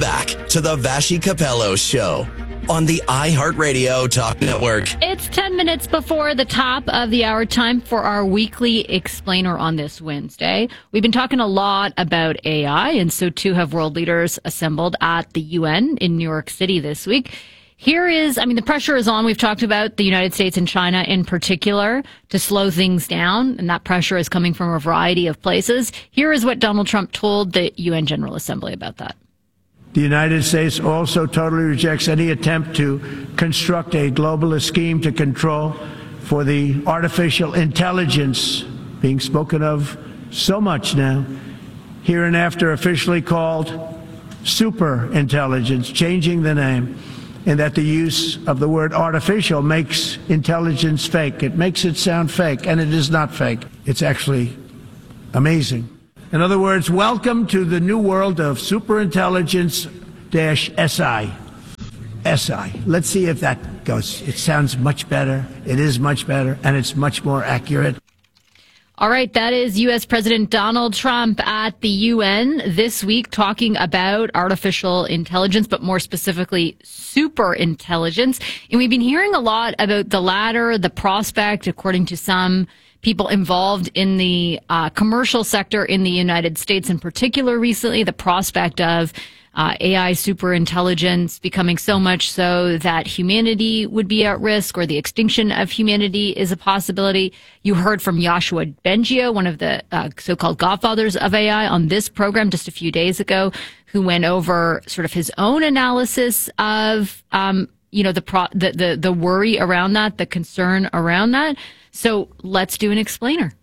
Back to the Vassy Capello Show on the iHeartRadio Talk Network. It's 10 minutes before the top of the hour, time for our weekly explainer on this Wednesday. We've been talking a lot about AI, and so too have world leaders assembled at the UN in New York City this week. The pressure is on. We've talked about the United States and China in particular to slow things down, and that pressure is coming from a variety of places. Here is what Donald Trump told the UN General Assembly about that. The United States also totally rejects any attempt to construct a globalist scheme to control for the artificial intelligence being spoken of so much now, hereinafter officially called super intelligence, changing the name, and that the use of the word artificial makes intelligence fake. It makes it sound fake, and it is not fake. It's actually amazing. In other words, welcome to the new world of superintelligence-SI. SI. Let's see if that goes. It sounds much better. It is much better, and it's much more accurate. All right, that is U.S. President Donald Trump at the UN this week talking about artificial intelligence, but more specifically, super intelligence. And we've been hearing a lot about the latter, the prospect, according to some people involved in the commercial sector in the United States in particular recently, the prospect of AI superintelligence becoming so much so that humanity would be at risk or the extinction of humanity is a possibility. You heard from Yoshua Bengio, one of the so-called godfathers of AI on this program just a few days ago, who went over sort of his own analysis of, the worry around that, the concern around that. So let's do an explainer.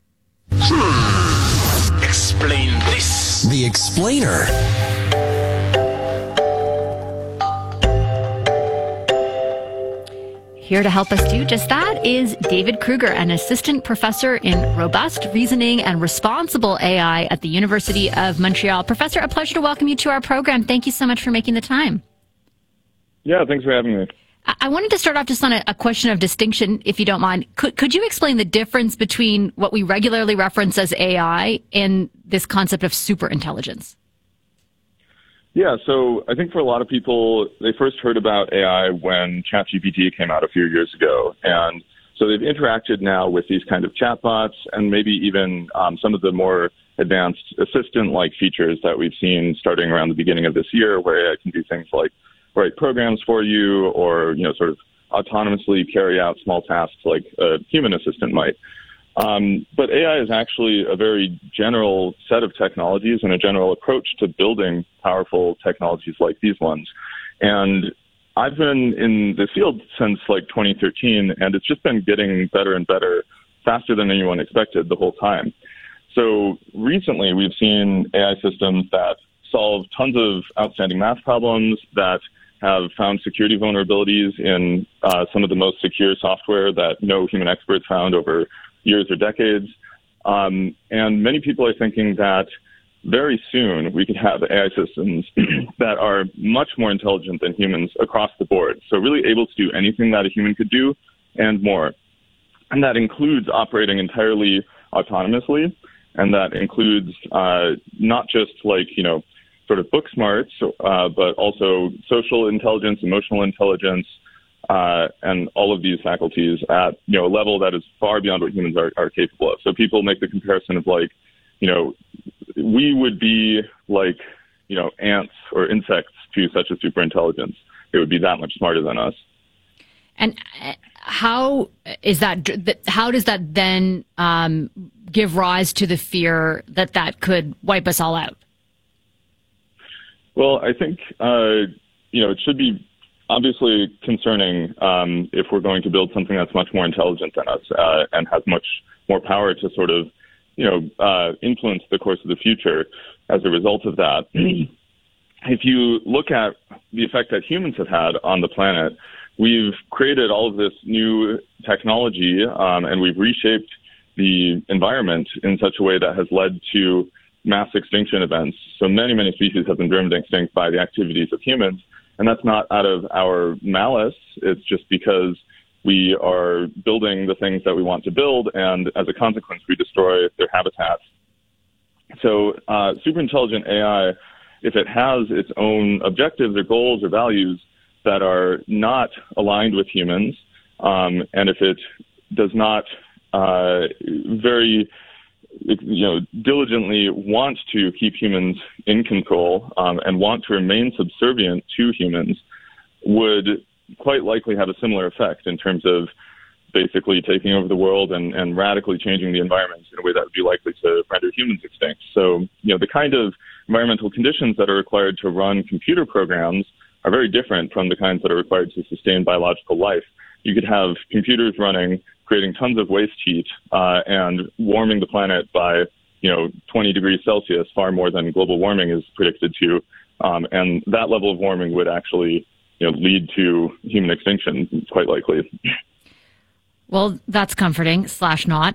Explain this. The explainer. Here to help us do just that is David Kruger, an assistant professor in robust reasoning and responsible AI at the University of Montreal. Professor, a pleasure to welcome you to our program. Thank you so much for making the time. Yeah, thanks for having me. I wanted to start off just on a question of distinction, if you don't mind. Could you explain the difference between what we regularly reference as AI and this concept of superintelligence? Yeah, so I think for a lot of people, they first heard about AI when ChatGPT came out a few years ago. And so they've interacted now with these kind of chatbots and maybe even some of the more advanced assistant-like features that we've seen starting around the beginning of this year, where AI can do things like write programs for you or, sort of autonomously carry out small tasks like a human assistant might. But AI is actually a very general set of technologies and a general approach to building powerful technologies like these ones. And I've been in the field since 2013, and it's just been getting better and better, faster than anyone expected the whole time. So recently we've seen AI systems that solve tons of outstanding math problems, that have found security vulnerabilities in some of the most secure software that no human experts found over years or decades. And many people are thinking that very soon we could have AI systems that are much more intelligent than humans across the board. So really able to do anything that a human could do and more. And that includes operating entirely autonomously. And that includes not just sort of book smarts, but also social intelligence, emotional intelligence, and all of these faculties at a level that is far beyond what humans are capable of. So people make the comparison of we would be like ants or insects to such a superintelligence. It would be that much smarter than us. And how is that? How does that then give rise to the fear that could wipe us all out? Well, I think it should be obviously concerning if we're going to build something that's much more intelligent than us and has much more power to sort of influence the course of the future as a result of that. If you look at the effect that humans have had on the planet, we've created all of this new technology and we've reshaped the environment in such a way that has led to mass extinction events. So many, many species have been driven extinct by the activities of humans. And that's not out of our malice. It's just because we are building the things that we want to build. And as a consequence, we destroy their habitats. So superintelligent AI if it has its own objectives or goals or values that are not aligned with humans, and if it does not very diligently want to keep humans in control and want to remain subservient to humans, would quite likely have a similar effect in terms of basically taking over the world and radically changing the environment in a way that would be likely to render humans extinct. So, the kind of environmental conditions that are required to run computer programs are very different from the kinds that are required to sustain biological life. You could have computers running, creating tons of waste heat and warming the planet by, 20 degrees Celsius, far more than global warming is predicted to. And that level of warming would actually, lead to human extinction, quite likely. Well, that's comforting / not.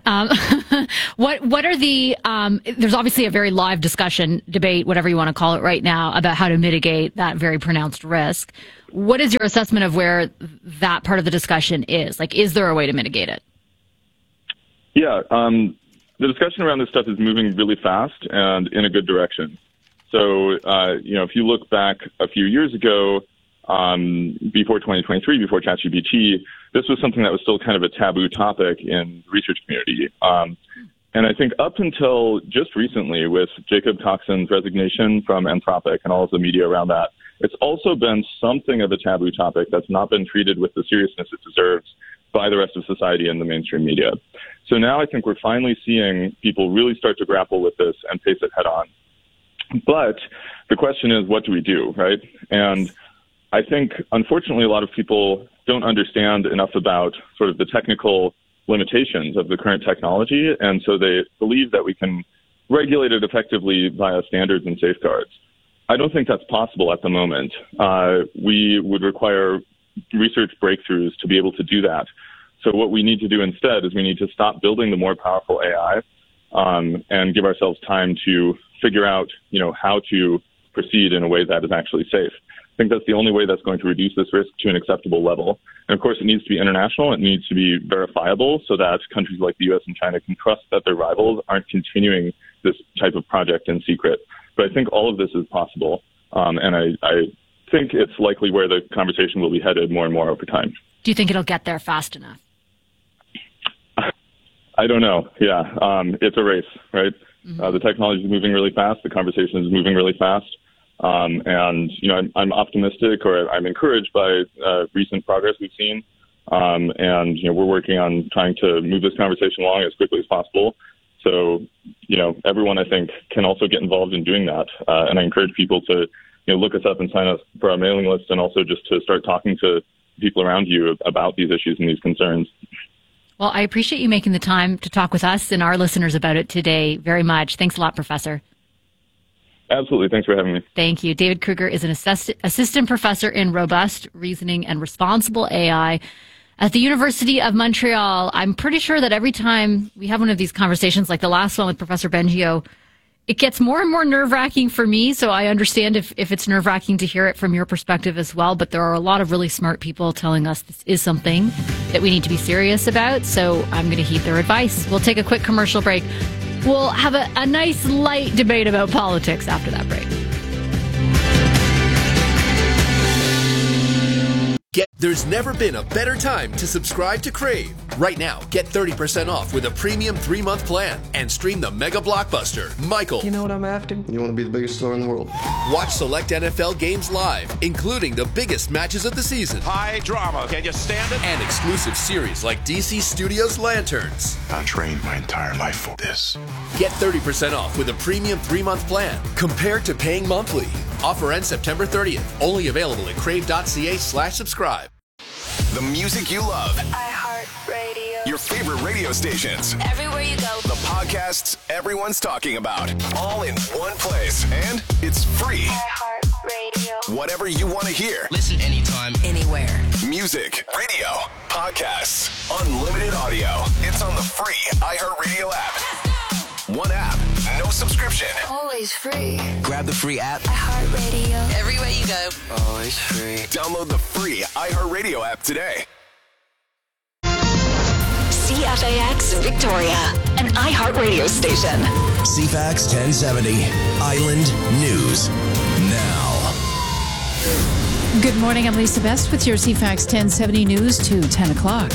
What are the, there's obviously a very live discussion, debate, whatever you want to call it right now, about how to mitigate that very pronounced risk. What is your assessment of where that part of the discussion is? Like, is there a way to mitigate it? Yeah, the discussion around this stuff is moving really fast and in a good direction. So, if you look back a few years ago, before 2023, before ChatGPT, this was something that was still kind of a taboo topic in the research community. And I think up until just recently, with Jacob Coxon's resignation from Anthropic and all of the media around that, it's also been something of a taboo topic that's not been treated with the seriousness it deserves by the rest of society and the mainstream media. So now I think we're finally seeing people really start to grapple with this and face it head on. But the question is, what do we do, right? And I think, unfortunately, a lot of people don't understand enough about sort of the technical limitations of the current technology, and so they believe that we can regulate it effectively via standards and safeguards. I don't think that's possible at the moment. We would require research breakthroughs to be able to do that. So what we need to do instead is we need to stop building the more powerful AI and give ourselves time to figure out, how to proceed in a way that is actually safe. I think that's the only way that's going to reduce this risk to an acceptable level. And of course, it needs to be international. It needs to be verifiable so that countries like the U.S. and China can trust that their rivals aren't continuing this type of project in secret. But I think all of this is possible. And I think it's likely where the conversation will be headed more and more over time. Do you think it'll get there fast enough? I don't know. Yeah. It's a race, right? Mm-hmm. The technology is moving really fast. The conversation is moving really fast. And, I'm optimistic, or I'm encouraged by recent progress we've seen. And, we're working on trying to move this conversation along as quickly as possible. So, everyone, I think, can also get involved in doing that. And I encourage people to, look us up and sign up for our mailing list, and also just to start talking to people around you about these issues and these concerns. Well, I appreciate you making the time to talk with us and our listeners about it today very much. Thanks a lot, Professor. Absolutely. Thanks for having me. Thank you. David Kruger is an assistant professor in robust reasoning and responsible AI at the University of Montreal. I'm pretty sure that every time we have one of these conversations, like the last one with Professor Bengio, it gets more and more nerve-wracking for me. So I understand if it's nerve-wracking to hear it from your perspective as well. But there are a lot of really smart people telling us this is something that we need to be serious about. So I'm going to heed their advice. We'll take a quick commercial break. We'll have a nice light debate about politics after that break. There's never been a better time to subscribe to Crave. Right now, get 30% off with a premium 3-month plan and stream the mega blockbuster, Michael. You know what I'm after? You want to be the biggest star in the world. Watch select NFL games live, including the biggest matches of the season. High drama. Can you stand it? And exclusive series like DC Studios' Lanterns. I trained my entire life for this. Get 30% off with a premium 3-month plan compared to paying monthly. Offer ends September 30th. Only available at crave.ca/subscribe. The music you love. iHeartRadio. Your favorite radio stations. Everywhere you go. The podcasts everyone's talking about. All in one place. And it's free. iHeartRadio. Whatever you want to hear. Listen anytime, anywhere. Music, radio, podcasts, unlimited audio. It's on the free iHeartRadio app. One app, no subscription. Always free. grab the free app. iHeartRadio. Everywhere you go. Always free. Download the free iHeartRadio app today. CFAX Victoria, an iHeartRadio station. CFAX 1070, Island News. now. Good morning, I'm Lisa Best with your CFAX 1070 News to 10 o'clock.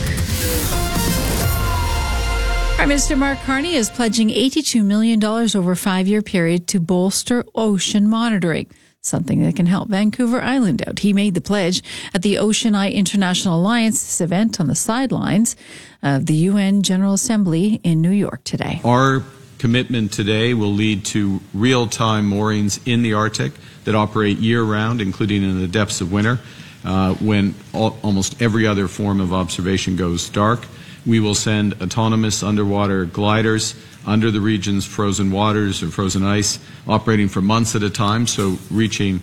Prime Minister Mark Carney is pledging $82 million over a 5-year period to bolster ocean monitoring, something that can help Vancouver Island out. He made the pledge at the Ocean Eye International Alliance event on the sidelines of the UN General Assembly in New York today. Our commitment today will lead to real-time moorings in the Arctic that operate year-round, including in the depths of winter, when almost every other form of observation goes dark. We will send autonomous underwater gliders under the region's frozen waters or frozen ice, operating for months at a time, so reaching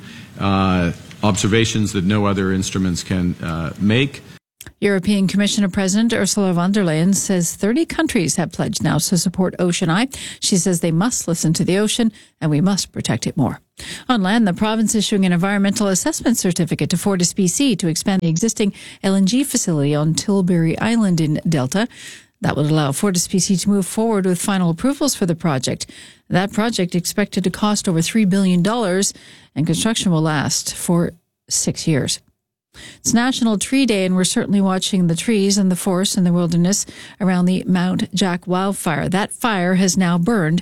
observations that no other instruments can make. European Commissioner President Ursula von der Leyen says 30 countries have pledged now to support Ocean Eye. She says they must listen to the ocean and we must protect it more. On land, the province issuing an environmental assessment certificate to FortisBC to expand the existing LNG facility on Tilbury Island in Delta. That would allow FortisBC to move forward with final approvals for the project. That project expected to cost over $3 billion and construction will last for 6 years. It's National Tree Day, and we're certainly watching the trees and the forests and the wilderness around the Mount Jack wildfire. That fire has now burned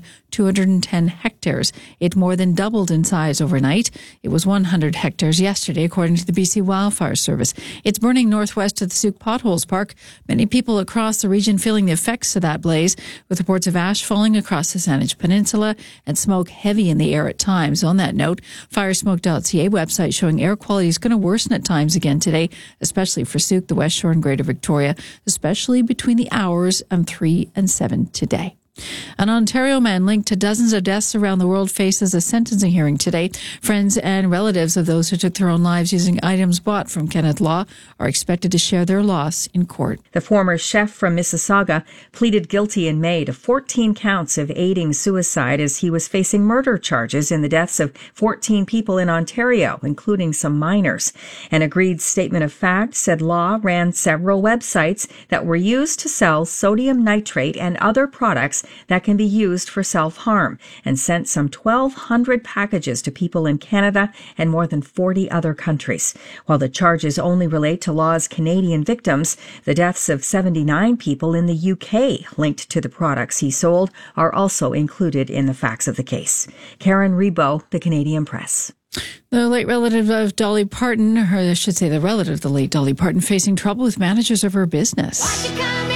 210 hectares. It more than doubled in size overnight. It was 100 hectares yesterday, according to the BC Wildfire Service. It's burning northwest of the Souk Potholes Park. Many people across the region feeling the effects of that blaze, with reports of ash falling across the Saanich Peninsula and smoke heavy in the air at times. On that note, firesmoke.ca website showing air quality is going to worsen at times again today, especially for Souk, the West Shore and Greater Victoria, especially between the hours of 3 and 7 today. An Ontario man linked to dozens of deaths around the world faces a sentencing hearing today. Friends and relatives of those who took their own lives using items bought from Kenneth Law are expected to share their loss in court. The former chef from Mississauga pleaded guilty in May to 14 counts of aiding suicide as he was facing murder charges in the deaths of 14 people in Ontario, including some minors. An agreed statement of fact said Law ran several websites that were used to sell sodium nitrate and other products that can be used for self-harm, and sent some 1,200 packages to people in Canada and more than 40 other countries. While the charges only relate to Law's Canadian victims, the deaths of 79 people in the UK linked to the products he sold are also included in the facts of the case. Karen Rebo, The Canadian Press. The late relative of Dolly Parton, or I should say the relative of the late Dolly Parton, facing trouble with managers of her business.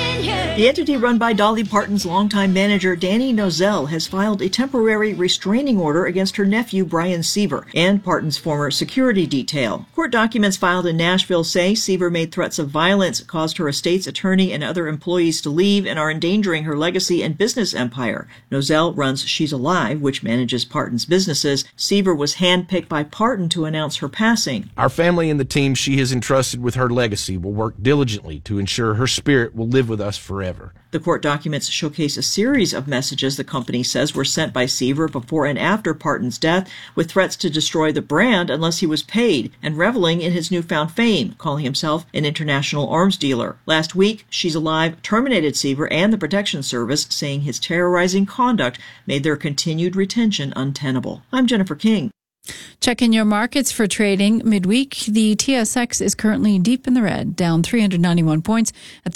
The entity run by Dolly Parton's longtime manager, Danny Nozell, has filed a temporary restraining order against her nephew, Brian Seaver, and Parton's former security detail. Court documents filed in Nashville say Seaver made threats of violence, caused her estate's attorney and other employees to leave, and are endangering her legacy and business empire. Nozell runs She's Alive, which manages Parton's businesses. Seaver was handpicked by Parton to announce her passing. Our family and the team she has entrusted with her legacy will work diligently to ensure her spirit will live with us forever. The court documents showcase a series of messages the company says were sent by Seaver before and after Parton's death, with threats to destroy the brand unless he was paid, and reveling in his newfound fame, calling himself an international arms dealer. Last week, She's Alive terminated Seaver and the Protection Service, saying his terrorizing conduct made their continued retention untenable. I'm Jennifer King. Check in your markets for trading midweek. The TSX is currently deep in the red, down 391 points at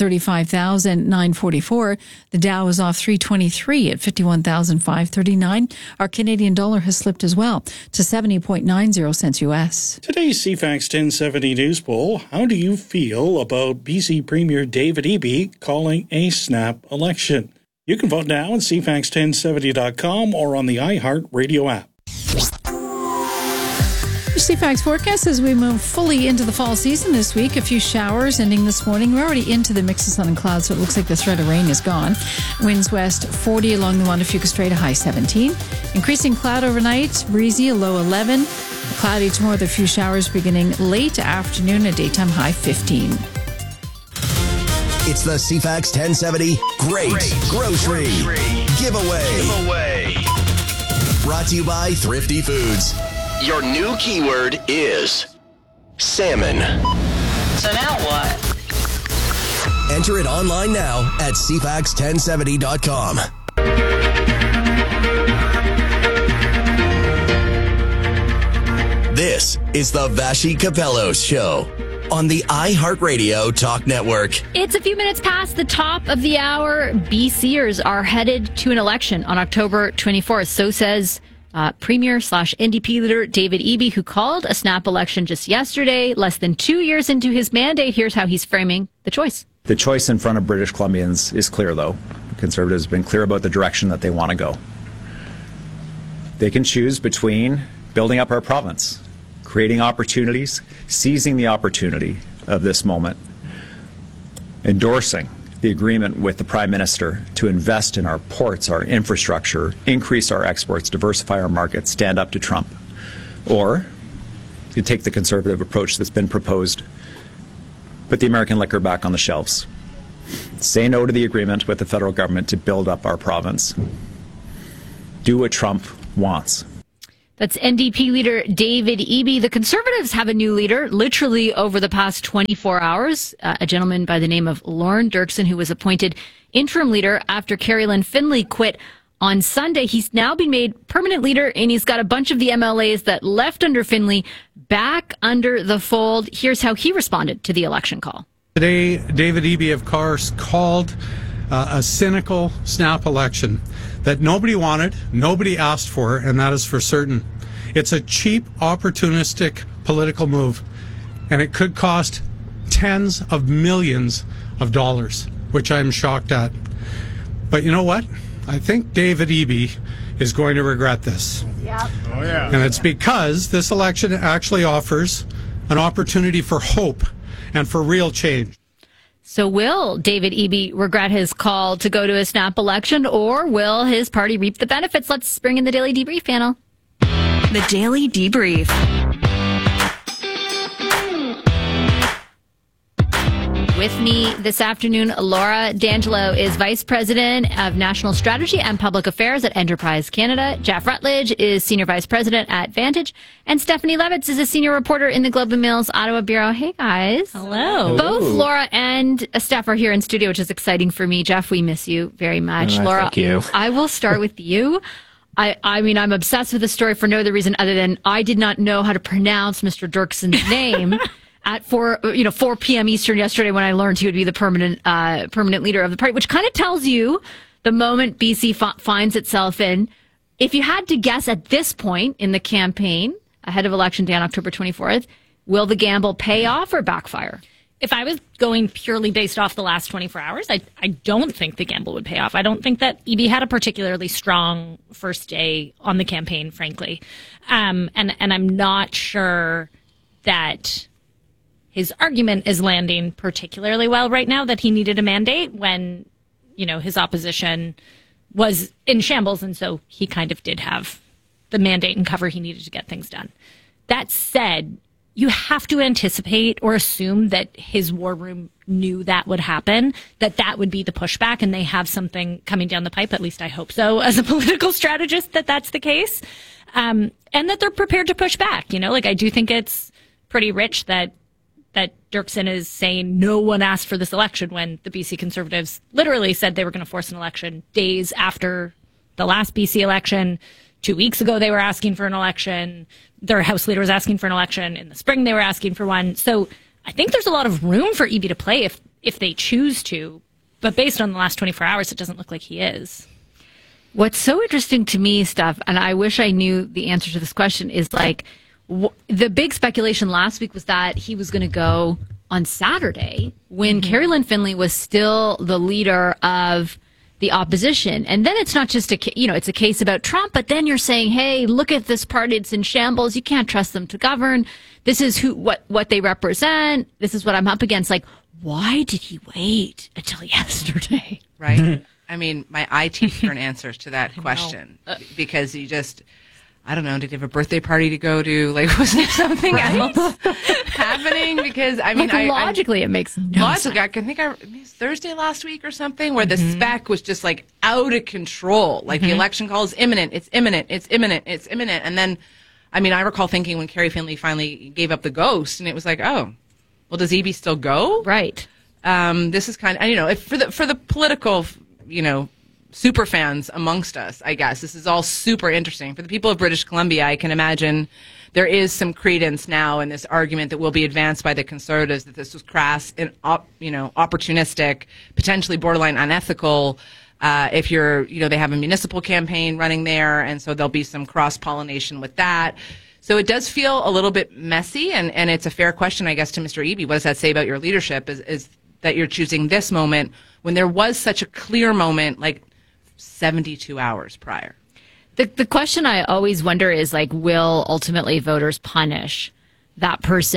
35,944. The Dow is off 323 at 51,539. Our Canadian dollar has slipped as well to 70.90 cents US. Today's CFAX 1070 News Poll. How do you feel about BC Premier David Eby calling a snap election? You can vote now at CFAX1070.com or on the iHeart Radio app. CFAX forecast as we move fully into the fall season this week. A few showers ending this morning. We're already into the mix of sun and clouds, so it looks like the threat of rain is gone. Winds west 40 along the Juan de Fuca Strait, a high 17. Increasing cloud overnight, breezy, a low 11. Cloudy tomorrow with a few showers beginning late afternoon, a daytime high 15. It's the CFAX 1070 Great Grocery Giveaway. Brought to you by Thrifty Foods. Your new keyword is salmon. So now what? Enter it online now at CFAX1070.com. This is the Vashi Capello Show on the iHeartRadio Talk Network. It's a few minutes past the top of the hour. BCers are headed to an election on October 24th. So says Premier/NDP leader David Eby, who called a snap election just yesterday, less than 2 years into his mandate. Here's how he's framing the choice. The choice in front of British Columbians is clear, though. Conservatives have been clear about the direction that they want to go. They can choose between building up our province, creating opportunities, seizing the opportunity of this moment, endorsing the agreement with the Prime Minister to invest in our ports, our infrastructure, increase our exports, diversify our markets, stand up to Trump. Or you take the conservative approach that's been proposed, put the American liquor back on the shelves, say no to the agreement with the federal government to build up our province, do what Trump wants. That's NDP leader David Eby. The Conservatives have a new leader literally over the past 24 hours, a gentleman by the name of Lorne Dirksen, who was appointed interim leader after Carrie-Lynne Finlay quit on Sunday. He's now been made permanent leader, and he's got a bunch of the MLAs that left under Finlay back under the fold. Here's how he responded to the election call. Today, David Eby, of course, called a cynical snap election that nobody wanted, nobody asked for, and that is for certain. It's a cheap, opportunistic political move, and it could cost tens of millions of dollars, which I'm shocked at. But you know what? I think David Eby is going to regret this. Yep. Oh, yeah. And it's because this election actually offers an opportunity for hope and for real change. So will David Eby regret his call to go to a snap election, or will his party reap the benefits? Let's bring in the Daily Debrief panel. The Daily Debrief. With me this afternoon, Laura D'Angelo is Vice President of National Strategy and Public Affairs at Enterprise Canada. Jeff Rutledge is Senior Vice President at Vantage. And Stephanie Levitz is a senior reporter in the Globe and Mail's Ottawa Bureau. Hey, guys. Hello. Both Laura and Steph are here in studio, which is exciting for me. Jeff, we miss you very much. Laura, thank you. I will start with you. I mean, I'm obsessed with this story for no other reason other than I did not know how to pronounce Mr. Dirksen's name at 4 p.m. Eastern yesterday when I learned he would be the permanent leader of the party, which kind of tells you the moment BC finds itself in. If you had to guess at this point in the campaign ahead of Election Day on October 24th, will the gamble pay off or backfire? If I was going purely based off the last 24 hours, I don't think the gamble would pay off. I don't think that Eby had a particularly strong first day on the campaign, frankly. And I'm not sure that his argument is landing particularly well right now, that he needed a mandate when, his opposition was in shambles. And so he kind of did have the mandate and cover he needed to get things done. That said, you have to anticipate or assume that his war room knew that would happen, that would be the pushback, and they have something coming down the pipe. At least I hope so as a political strategist that that's the case. And that they're prepared to push back. I do think it's pretty rich that Dirksen is saying no one asked for this election when the BC Conservatives literally said they were going to force an election days after the last BC election. 2 weeks ago, they were asking for an election. Their House leader was asking for an election. In the spring, they were asking for one. So I think there's a lot of room for Eby to play if they choose to. But based on the last 24 hours, it doesn't look like he is. What's so interesting to me, Steph, and I wish I knew the answer to this question, is the big speculation last week was that he was going to go on Saturday when Carrie-Lynne Finlay was still the leader of the opposition. And then it's not just it's a case about Trump, but then you're saying, hey, look at this party. It's in shambles. You can't trust them to govern. This is what they represent. This is what I'm up against. Why did he wait until yesterday? Right. I mean, my eye teeth turn answers to that question because you just, I don't know, did he have a birthday party to go to? Was there something else happening? Because, I mean, logically, it makes no sense. I can think it was Thursday last week or something where the spec was just out of control. The election call is imminent. It's imminent. It's imminent. It's imminent. And then, I mean, I recall thinking when Carrie Finlay finally gave up the ghost and it was oh, well, does Eby still go? Right. This is kind of, for the political, super fans amongst us, I guess. This is all super interesting. For the people of British Columbia, I can imagine there is some credence now in this argument that will be advanced by the Conservatives that this was crass and opportunistic, potentially borderline unethical. If they have a municipal campaign running there, and so there'll be some cross-pollination with that. So it does feel a little bit messy, and it's a fair question, I guess, to Mr. Eby. What does that say about your leadership, is that you're choosing this moment when there was such a clear moment, like 72 hours prior? The question I always wonder is, like, will ultimately voters punish that person